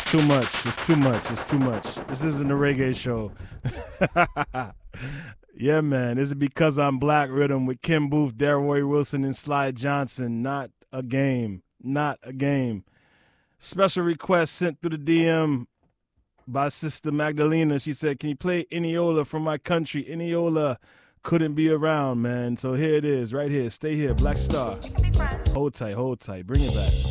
too much. It's too much. It's too much. This isn't a reggae show. Yeah, man. Is it because I'm Black Rhythm with Kim Booth, Darroy Wilson, and Sly Johnson? Not a game. Not a game. Special request sent through the DM by Sister Magdalena. She said, can you play Eniola from my country? Eniola couldn't be around, man. So here it is, right here. Stay here, Black Star. Hold tight, hold tight. Bring it back.